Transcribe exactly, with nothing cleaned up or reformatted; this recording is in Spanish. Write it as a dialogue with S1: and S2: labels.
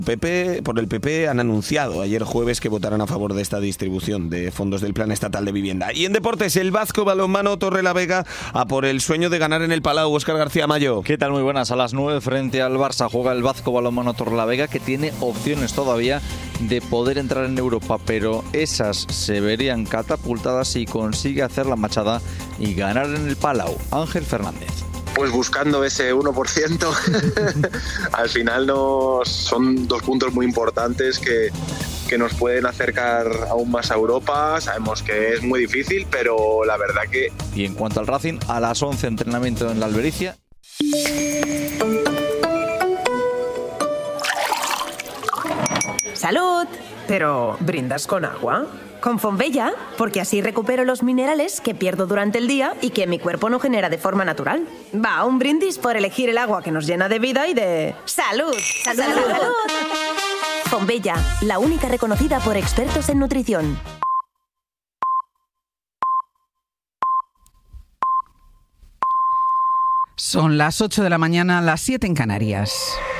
S1: P P, por el P P han anunciado ayer jueves que votarán a favor de esta distribución de fondos del Plan Estatal de Vivienda. Y en deportes, el Vasco Balonmano Torrelavega a por el sueño de ganar en el Palau. Óscar García Mayo.
S2: ¿Qué tal? Muy buenas. A las nueve frente al Barça juega el Vasco Balonmano Torrelavega, que tiene opciones todavía de poder entrar en Europa, pero esas se verían catapultadas si consigue hacer la machada y ganar en el Palau. Ángel Fernández.
S3: Pues buscando ese uno por ciento. Al final nos, son dos puntos muy importantes que, que nos pueden acercar aún más a Europa. Sabemos que es muy difícil, pero la verdad que...
S2: Y en cuanto al Racing, a las once entrenamiento en la Albericia.
S4: ¡Salud! Pero, ¿brindas con agua? Con Fonbella, porque así recupero los minerales que pierdo durante el día y que mi cuerpo no genera de forma natural. Va, un brindis por elegir el agua que nos llena de vida y de... ¡Salud! ¡Salud! ¡Salud! ¡Salud! Fonbella, la única reconocida por expertos en nutrición.
S5: Son las ocho de la mañana, las siete en Canarias.